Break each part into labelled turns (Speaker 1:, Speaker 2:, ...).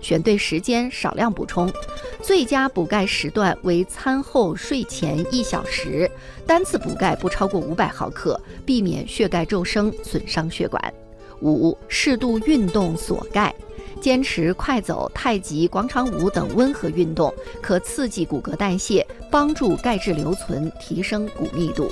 Speaker 1: 选对时间，少量补充。最佳补钙时段为餐后睡前1小时，单次补钙不超过500毫克，避免血钙骤升损伤血管。5. 适度运动锁钙，坚持快走、太极、广场舞等温和运动，可刺激骨骼代谢，帮助钙质留存，提升骨密度。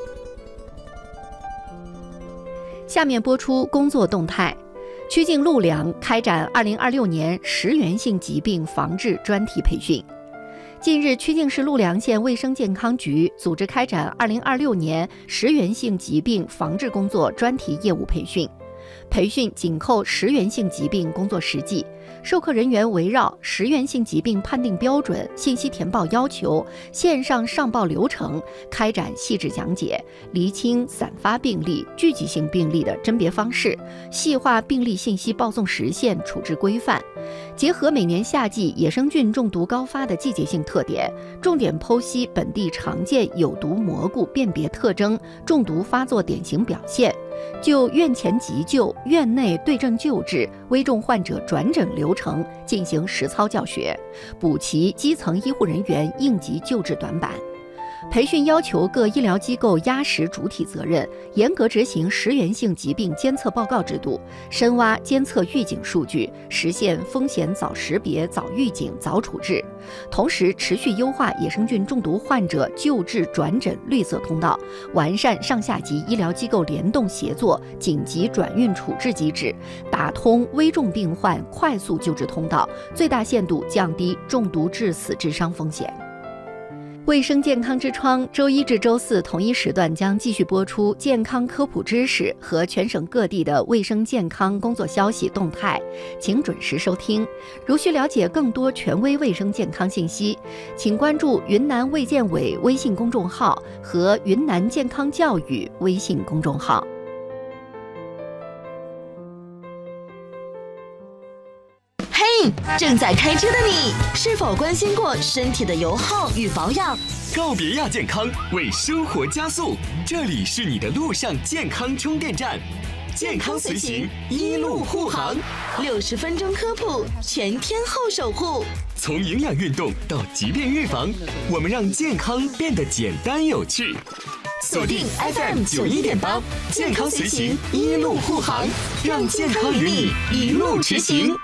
Speaker 1: 下面播出工作动态。曲靖陆良开展2026年食源性疾病防治专题培训。近日，曲靖市陆良县卫生健康局组织开展2026年食源性疾病防治工作专题业务培训。培训紧扣食源性疾病工作实际，授课人员围绕食源性疾病判定标准、信息填报要求、线上上报流程开展细致讲解，厘清散发病例、聚集性病例的甄别方式，细化病例信息报送时限、处置规范。结合每年夏季野生菌中毒高发的季节性特点，重点剖析本地常见有毒蘑菇辨别特征、中毒发作典型表现，就院前急救、院内对症救治、危重患者转诊流程进行实操教学，补齐基层医护人员应急救治短板。培训要求各医疗机构压实主体责任，严格执行食源性疾病监测报告制度，深挖监测预警数据，实现风险早识别、早预警、早处置。同时，持续优化野生菌中毒患者救治转诊绿色通道，完善上下级医疗机构联动协作紧急转运处置机制，打通危重病患快速救治通道，最大限度降低中毒致死致伤风险。卫生健康之窗周一至周四同一时段将继续播出健康科普知识和全省各地的卫生健康工作消息动态，请准时收听。如需了解更多权威卫生健康信息，请关注云南卫健委微信公众号和云南健康教育微信公众号。
Speaker 2: 正在开车的你，是否关心过身体的油耗与保养？
Speaker 3: 告别亚健康，为生活加速，这里是你的路上健康充电站，健康随行，一路护航
Speaker 2: ，60分钟科普，全天候守护。
Speaker 3: 从营养运动到疾病预防，我们让健康变得简单有趣。
Speaker 2: 锁定 FM91.8，健康随行，一路护航，让健康与你一路驰行。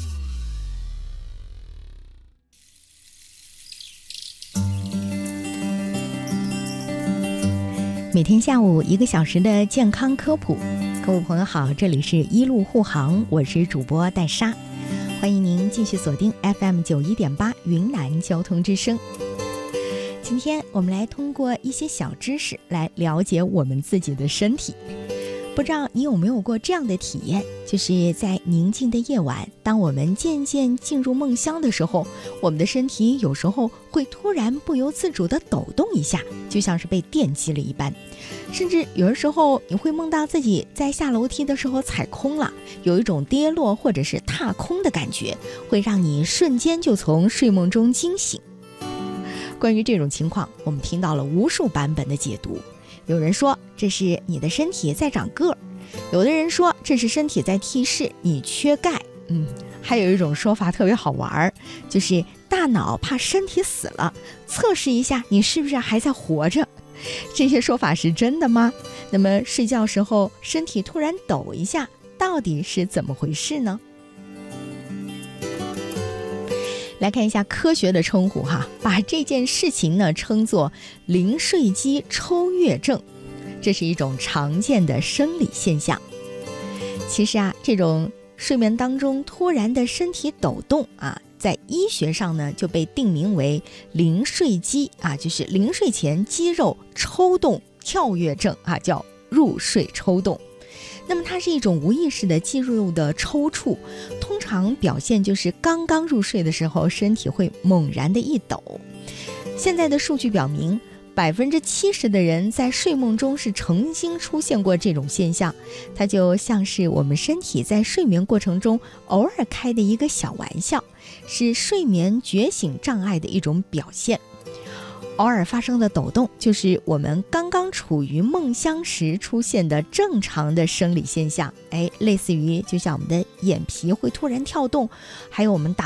Speaker 4: 每天下午1个小时的健康科普，各位朋友好，这里是一路护航，我是主播戴莎，欢迎您继续锁定 FM91.8 云南交通之声。今天我们来通过一些小知识来了解我们自己的身体。不知道你有没有过这样的体验，就是在宁静的夜晚，当我们渐渐进入梦乡的时候，我们的身体有时候会突然不由自主地抖动一下，就像是被电击了一般。甚至有的时候你会梦到自己在下楼梯的时候踩空了，有一种跌落或者是踏空的感觉，会让你瞬间就从睡梦中惊醒。关于这种情况，我们听到了无数版本的解读。有人说这是你的身体在长个儿，有的人说这是身体在提示你缺钙，还有一种说法特别好玩，就是大脑怕身体死了，测试一下你是不是还在活着。这些说法是真的吗？那么睡觉时候身体突然抖一下，到底是怎么回事呢？来看一下科学的称呼哈，把这件事情呢称作临睡肌抽跃症，这是一种常见的生理现象。其实这种睡眠当中突然的身体抖动在医学上呢就被定名为临睡肌就是临睡前肌肉抽动跳跃症叫入睡抽动。那么它是一种无意识的肌肉的抽搐，通常表现就是刚刚入睡的时候身体会猛然的一抖。现在的数据表明，70%的人在睡梦中是曾经出现过这种现象，它就像是我们身体在睡眠过程中偶尔开的一个小玩笑，是睡眠觉醒障碍的一种表现。偶尔发生的抖动就是我们刚刚处于梦乡时出现的正常的生理现象，类似于就像我们的眼皮会突然跳动，还有我们